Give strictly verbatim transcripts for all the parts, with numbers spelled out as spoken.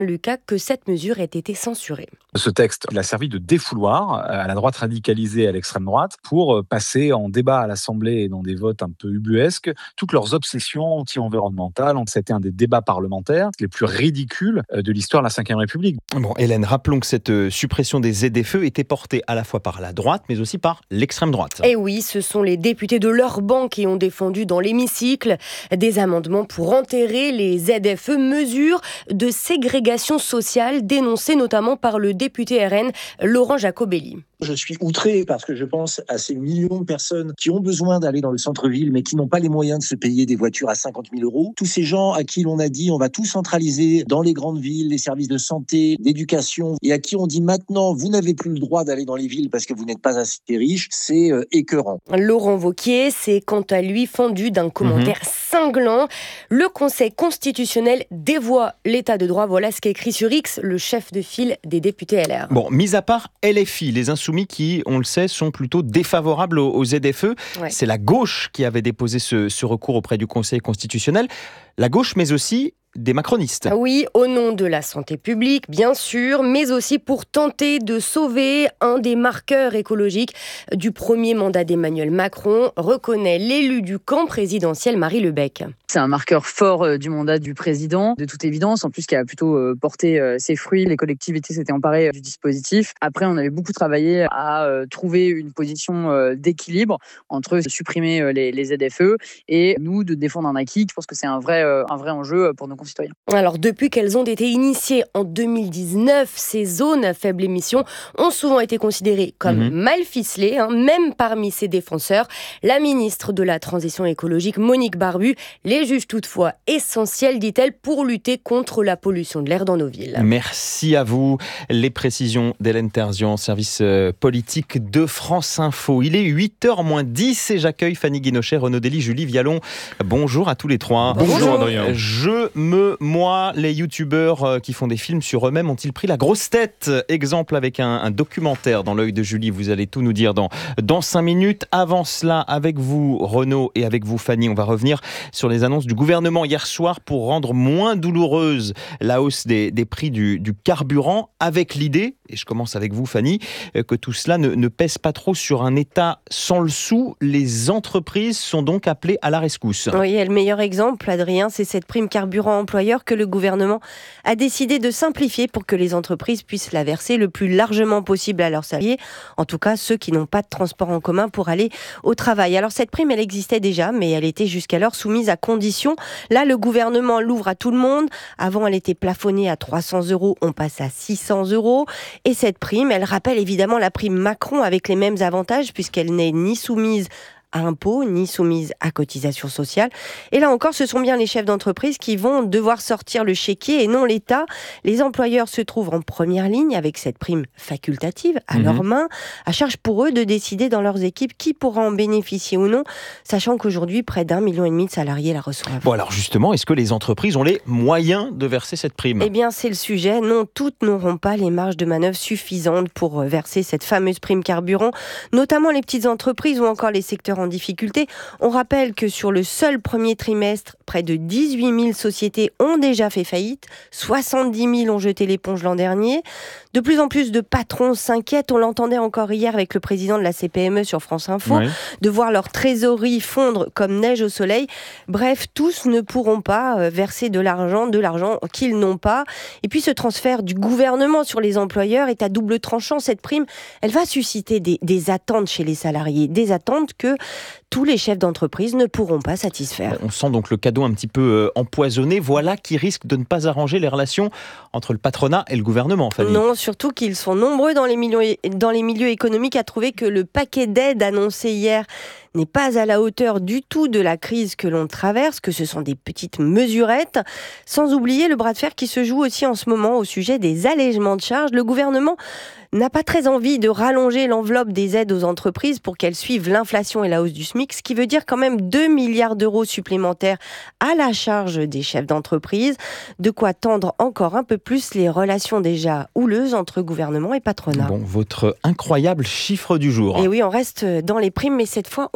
Lucas, que cette mesure ait été censurée. Ce texte, il a servi de défouloir à la droite radicalisée et à l'extrême droite pour passer en débat à l'Assemblée et dans des votes un peu ubuesques toutes leurs obsessions anti-environnementales. C'était un des débats parlementaires les plus ridicules de l'histoire de la cinquième République. Bon, Hélène, rappelons que cette suppression des Z F E était portée à la fois par la droite, mais aussi par l'extrême droite. Et oui, ce sont les députés de leur banc qui ont défendu dans l'hémicycle des amendements pour enterrer les Z F E, mesures de ségrégation sociale dénoncées notamment par le député R N Laurent Jacobelli. Je suis outré parce que je pense à ces millions de personnes qui ont besoin d'aller dans le centre-ville mais qui n'ont pas les moyens de se payer des voitures à cinquante mille euros. Tous ces gens à qui l'on a dit on va tout centraliser dans les grandes villes, les services de santé, d'éducation, et à qui on dit maintenant vous n'avez plus le droit d'aller dans les villes parce que vous n'êtes pas assez riche, c'est euh, écœurant. Laurent Wauquiez s'est quant à lui fendu d'un commentaire mmh. cinglant. Le Conseil constitutionnel dévoie l'état de droit. Voilà ce qu'écrit sur X le chef de file des députés L R. Bon, mis à part L F I, les insoumis qui, on le sait, sont plutôt défavorables aux, aux Z F E. Ouais. C'est la gauche qui avait déposé ce, ce recours auprès du Conseil constitutionnel. La gauche, mais aussi des macronistes. Oui, au nom de la santé publique, bien sûr, mais aussi pour tenter de sauver un des marqueurs écologiques du premier mandat d'Emmanuel Macron, reconnaît l'élu du camp présidentiel Marie Lebec. C'est un marqueur fort euh, du mandat du président, de toute évidence, en plus qui a plutôt euh, porté euh, ses fruits. Les collectivités s'étaient emparées euh, du dispositif. Après, on avait beaucoup travaillé à euh, trouver une position euh, d'équilibre entre supprimer euh, les, les Z F E et nous de défendre un acquis. Je pense que c'est un vrai, euh, un vrai enjeu pour nos concitoyens. Alors, depuis qu'elles ont été initiées en deux mille dix-neuf, ces zones à faible émission ont souvent été considérées comme mmh. mal ficelées, hein, même parmi ses défenseurs. La ministre de la Transition écologique, Monique Barbu, les juge toutefois essentielles, dit-elle, pour lutter contre la pollution de l'air dans nos villes. Merci à vous. Les précisions d'Hélène Terzian, service politique de France Info. Il est huit heures moins dix et j'accueille Fanny Guinochet, Renaud Dely, Julie Vialon. Bonjour à tous les trois. Bonjour, Bonjour Adrien. Je me, moi, les youtubeurs qui font des films sur eux-mêmes ont-ils pris la grosse tête ? Exemple avec un, un documentaire dans l'œil de Julie. Vous allez tout nous dire dans, dans cinq minutes. Avant cela, avec vous, Renaud, et avec vous, Fanny, on va revenir sur les annonces du gouvernement hier soir pour rendre moins douloureuse la hausse des, des prix du, du carburant, avec l'idée, et je commence avec vous Fanny, que tout cela ne, ne pèse pas trop sur un État sans le sou. Les entreprises sont donc appelées à la rescousse. Oui, et le meilleur exemple, Adrien, c'est cette prime carburant employeur que le gouvernement a décidé de simplifier pour que les entreprises puissent la verser le plus largement possible à leurs salariés, en tout cas ceux qui n'ont pas de transport en commun pour aller au travail. Alors cette prime, elle existait déjà, mais elle était jusqu'alors soumise à conditions. Là, le gouvernement l'ouvre à tout le monde. Avant, elle était plafonnée à trois cents euros, on passe à six cents euros. Et cette prime, elle rappelle évidemment la prime Macron avec les mêmes avantages puisqu'elle n'est ni soumise à impôts, ni soumise à cotisation sociale. Et là encore, ce sont bien les chefs d'entreprise qui vont devoir sortir le chéquier et non l'État. Les employeurs se trouvent en première ligne avec cette prime facultative à mmh. leurs mains. À charge pour eux de décider dans leurs équipes qui pourra en bénéficier ou non, sachant qu'aujourd'hui, près d'un million et demi de salariés la reçoivent. Bon alors justement, est-ce que les entreprises ont les moyens de verser cette prime ? Eh bien, c'est le sujet. Non, toutes n'auront pas les marges de manœuvre suffisantes pour verser cette fameuse prime carburant, notamment les petites entreprises ou encore les secteurs en difficulté. On rappelle que sur le seul premier trimestre, près de dix-huit mille sociétés ont déjà fait faillite, soixante-dix mille ont jeté l'éponge l'an dernier. De plus en plus de patrons s'inquiètent, on l'entendait encore hier avec le président de la C P M E sur France Info, oui. de voir leur trésorerie fondre comme neige au soleil. Bref, tous ne pourront pas verser de l'argent, de l'argent qu'ils n'ont pas. Et puis ce transfert du gouvernement sur les employeurs est à double tranchant. Cette prime, elle va susciter des, des attentes chez les salariés, des attentes que tous les chefs d'entreprise ne pourront pas satisfaire. On sent donc le cadeau un petit peu empoisonné. Voilà qui risque de ne pas arranger les relations entre le patronat et le gouvernement, Fanny. Non, surtout qu'ils sont nombreux dans les milieux, dans les milieux économiques à trouver que le paquet d'aides annoncé hier n'est pas à la hauteur du tout de la crise que l'on traverse, que ce sont des petites mesurettes, sans oublier le bras de fer qui se joue aussi en ce moment au sujet des allègements de charges. Le gouvernement n'a pas très envie de rallonger l'enveloppe des aides aux entreprises pour qu'elles suivent l'inflation et la hausse du SMIC, ce qui veut dire quand même deux milliards d'euros supplémentaires à la charge des chefs d'entreprise, de quoi tendre encore un peu plus les relations déjà houleuses entre gouvernement et patronat. Bon, votre incroyable chiffre du jour. Et oui, on reste dans les primes, mais cette fois, on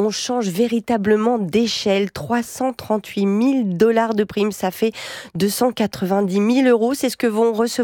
on change véritablement d'échelle. trois cent trente-huit mille dollars de primes, ça fait deux cent quatre-vingt-dix mille euros. C'est ce que vont recevoir